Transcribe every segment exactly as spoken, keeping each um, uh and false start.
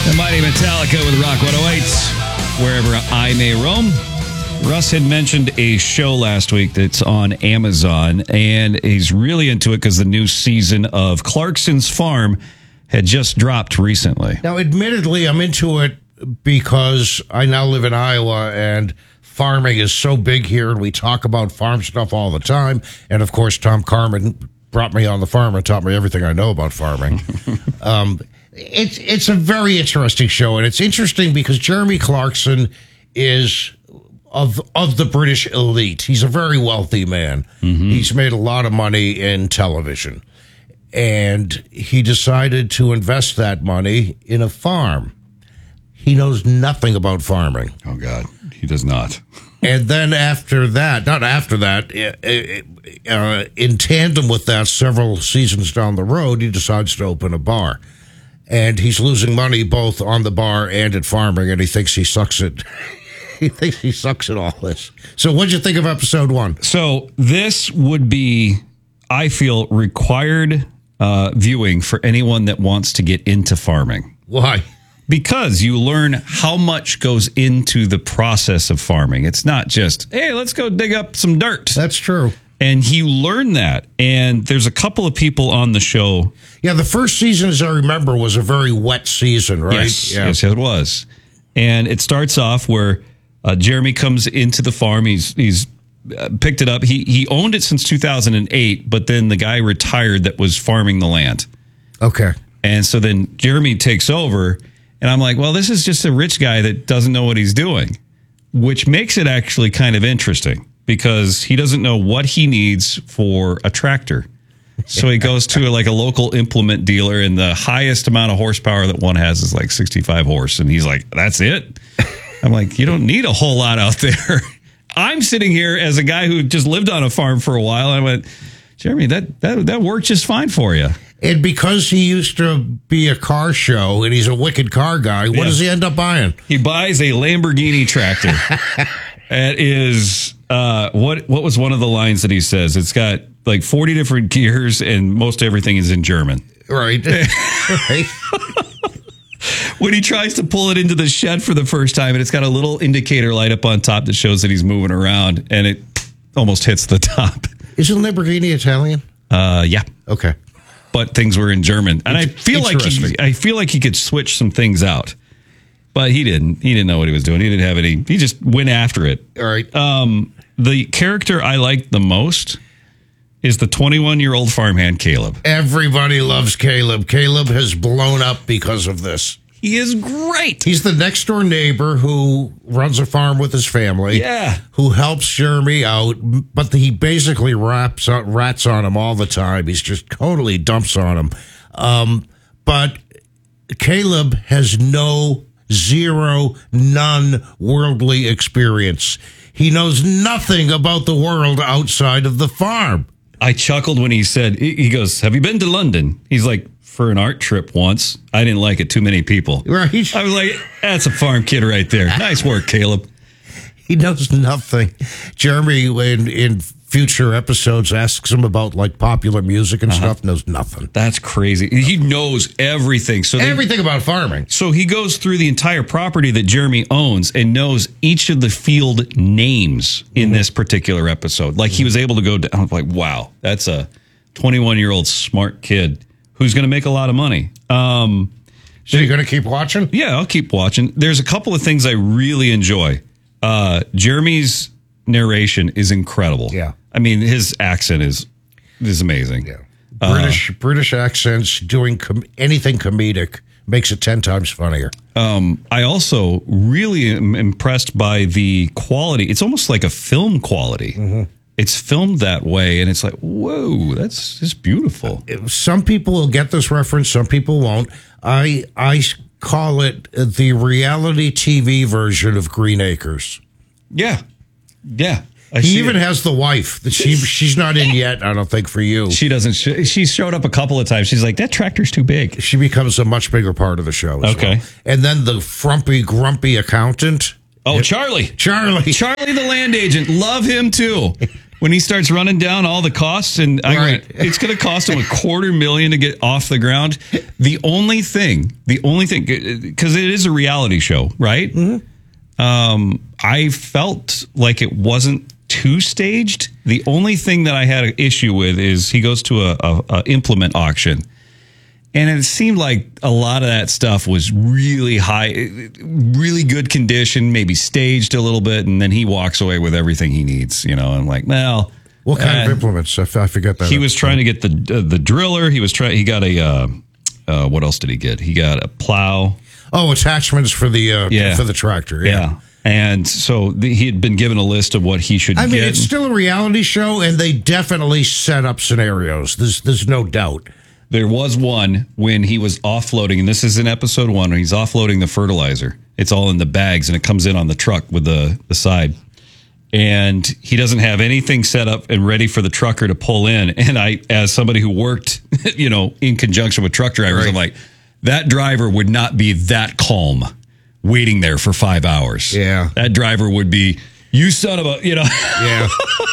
The mighty Metallica with Rock one oh eight, Wherever I May Roam. Russ had mentioned a show last week that's on Amazon, and he's really into it because the new season of Clarkson's Farm had just dropped recently. Now, admittedly, I'm into it because I now live in Iowa, and farming is so big here, and we talk about farm stuff all the time. And, of course, Tom Carmen brought me on the farm and taught me everything I know about farming. um, it's, it's a very interesting show, and it's interesting because Jeremy Clarkson is of of the British elite. He's a very wealthy man. Mm-hmm. He's made a lot of money in television. And he decided to invest that money in a farm. He knows nothing about farming. Oh, God. He does not. And then after that, not after that, uh, in tandem with that, several seasons down the road, he decides to open a bar. And he's losing money both on the bar and at farming, and he thinks he sucks at he thinks he sucks at all this. So what'd you think of episode one? So this would be, I feel, required uh, viewing for anyone that wants to get into farming. Why? Because you learn how much goes into the process of farming. It's not just, hey, let's go dig up some dirt. That's true. And you learn that. And there's a couple of people on the show. Yeah, the first season, as I remember, was a very wet season, right? Yes, yeah. yes, it was. And it starts off where uh, Jeremy comes into the farm. He's he's uh, picked it up. He he owned it since two thousand eight, but then the guy retired that was farming the land. Okay. And so then Jeremy takes over. And I'm like, well, this is just a rich guy that doesn't know what he's doing, which makes it actually kind of interesting because he doesn't know what he needs for a tractor. So he goes to like a local implement dealer, and the highest amount of horsepower that one has is like sixty-five horse. And he's like, that's it? I'm like, you don't need a whole lot out there. I'm sitting here as a guy who just lived on a farm for a while. And I went, Jeremy, that, that, that worked just fine for you. And because he used to be a car show and he's a wicked car guy, what yeah. does he end up buying? He buys a Lamborghini tractor. It is, uh, what, what was one of the lines that he says? It's got like forty different gears and most everything is in German. Right. Right. When he tries to pull it into the shed for the first time, and it's got a little indicator light up on top that shows that he's moving around, and it almost hits the top. Isn't Lamborghini Italian? Uh, yeah. Okay. But things were in German, and I feel like he, I feel like he could switch some things out, but he didn't. He didn't know what he was doing. He didn't have any. He just went after it. All right. Um, the character I like the most is the twenty-one-year-old farmhand Caleb. Everybody loves Caleb. Caleb has blown up because of this. He is great. He's the next door neighbor who runs a farm with his family. Yeah. Who helps Jeremy out, but he basically raps, rats on him all the time. He's just totally dumps on him. Um, but Caleb has no, zero, none worldly experience. He knows nothing about the world outside of the farm. I chuckled when he said, he goes, have you been to London? He's like, for an art trip once. I didn't like it. Too many people. Right. I was like, that's a farm kid right there. Nice work, Caleb. He knows nothing. Jeremy, in, in future episodes, asks him about like popular music and uh-huh. stuff. Knows nothing. That's crazy. He knows everything. So they, everything about farming. So he goes through the entire property that Jeremy owns and knows each of the field names in mm-hmm. this particular episode. Like mm-hmm. he was able to go down. I'm like, wow, that's a twenty-one-year-old smart kid who's going to make a lot of money. Um, so you're going to keep watching? Yeah, I'll keep watching. There's a couple of things I really enjoy. Uh, Jeremy's narration is incredible. Yeah. I mean, his accent is is amazing. Yeah. British uh, British accents doing com- anything comedic makes it ten times funnier. Um, I also really am impressed by the quality. It's almost like a film quality. Mm-hmm. It's filmed that way, and it's like, whoa, that's just beautiful. Some people will get this reference, some people won't. I I call it the reality T V version of Green Acres. Yeah, yeah. I he even it. has the wife. That she she's not in yet, I don't think, for you. She doesn't. Sh- she's showed up a couple of times. She's like, that tractor's too big. She becomes a much bigger part of the show. As okay. Well. And then the frumpy, grumpy accountant. Oh, Charlie. Charlie. Charlie, the land agent. Love him, too. when he starts running down all the costs, and I Right. went, it's going to cost him a quarter million to get off the ground. The only thing, the only thing, because it is a reality show, right? Mm-hmm. Um, I felt like it wasn't too staged. The only thing that I had an issue with is he goes to a, a, a implement auction. And it seemed like a lot of that stuff was really high, really good condition, maybe staged a little bit, and then he walks away with everything he needs. You know, I'm like, well, What kind uh, of implements? I, f- I forget that. he was trying to get the uh, the driller. He was trying. He got a uh, uh, what else did he get? He got a plow. Oh, attachments for the uh, Yeah. for the tractor. Yeah, Yeah. and so the, he had been given a list of what he should I mean, get. it's still a reality show, and they definitely set up scenarios. There's there's no doubt. There was one when he was offloading, and this is in episode one, when he's offloading the fertilizer. It's all in the bags, and it comes in on the truck with the, the side. And he doesn't have anything set up and ready for the trucker to pull in. And I, as somebody who worked, you know, in conjunction with truck drivers, Right. I'm like, that driver would not be that calm waiting there for five hours. Yeah. That driver would be, you son of a, you know, Yeah.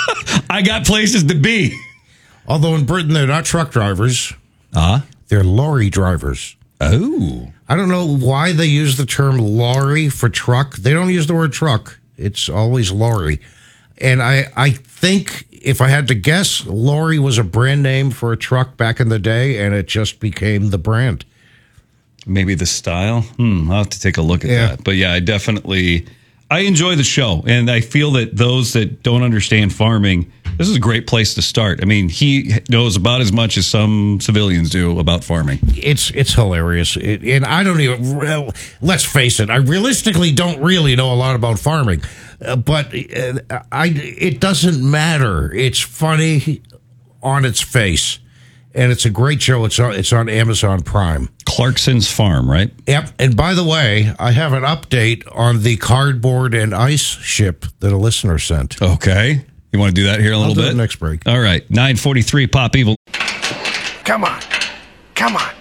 I got places to be. Although in Britain they're not truck drivers, Uh-huh. they're lorry drivers. Oh. I don't know why they use the term lorry for truck. They don't use the word truck. It's always lorry. And I, I think if I had to guess, lorry was a brand name for a truck back in the day, and it just became the brand. Maybe the style. Hmm, I'll have to take a look at Yeah. that. But yeah, I definitely, I enjoy the show. And I feel that those that don't understand farming, this is a great place to start. I mean, he knows about as much as some civilians do about farming. It's it's hilarious. It, and I don't even, well, let's face it, I realistically don't really know a lot about farming. Uh, but uh, I, it doesn't matter. It's funny on its face. And it's a great show. It's on, it's on Amazon Prime. Clarkson's Farm, right? Yep. And by the way, I have an update on the cardboard and ice ship that a listener sent. Okay. You want to do that here in a I'll little do bit? it next break. All right. nine forty-three Pop Evil. Come on. Come on.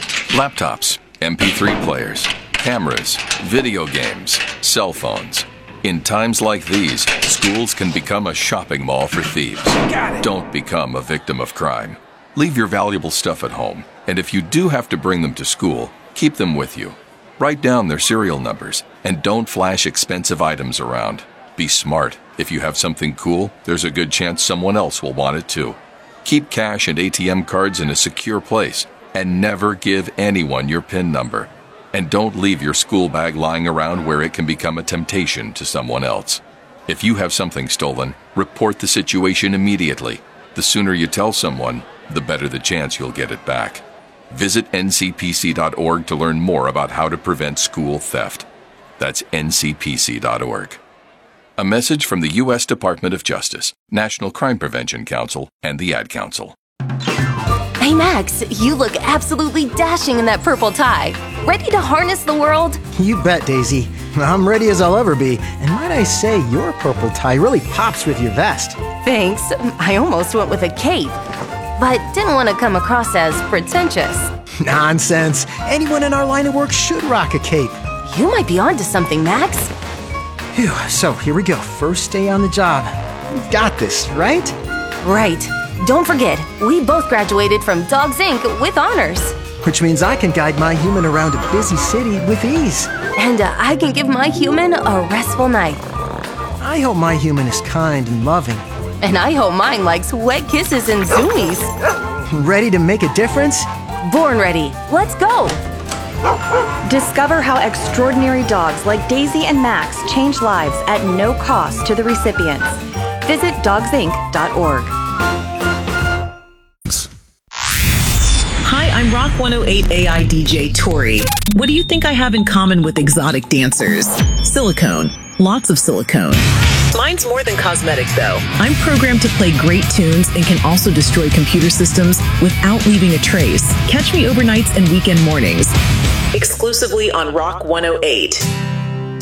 Laptops, M P three players, cameras, video games, cell phones. In times like these, schools can become a shopping mall for thieves. Don't become a victim of crime. Leave your valuable stuff at home, and if you do have to bring them to school, keep them with you. Write down their serial numbers, and don't flash expensive items around. Be smart. If you have something cool, there's a good chance someone else will want it too. Keep cash and A T M cards in a secure place, and never give anyone your PIN number. And don't leave your school bag lying around where it can become a temptation to someone else. If you have something stolen, report the situation immediately. The sooner you tell someone, the better the chance you'll get it back. Visit N C P C dot org to learn more about how to prevent school theft. That's N C P C dot org. A message from the U S Department of Justice, National Crime Prevention Council, and the Ad Council. Hey Max, you look absolutely dashing in that purple tie. Ready to harness the world? You bet, Daisy. I'm ready as I'll ever be. And might I say, your purple tie really pops with your vest. Thanks. I almost went with a cape, but didn't want to come across as pretentious. Nonsense. Anyone in our line of work should rock a cape. You might be onto something, Max. Phew, so here we go. First day on the job. We've got this, right? Right. Don't forget, we both graduated from Dogs Incorporated with honors. Which means I can guide my human around a busy city with ease. And uh, I can give my human a restful night. I hope my human is kind and loving. And I hope mine likes wet kisses and zoomies. Ready to make a difference? Born ready. Let's go. Discover how extraordinary dogs like Daisy and Max change lives at no cost to the recipients. Visit dogs inc dot org. Hi, I'm Rock one oh eight A I D J Tori. What do you think I have in common with exotic dancers? Silicone. Lots of silicone. Mine's more than cosmetic, though. I'm programmed to play great tunes and can also destroy computer systems without leaving a trace. Catch me overnights and weekend mornings. Exclusively on Rock one oh eight.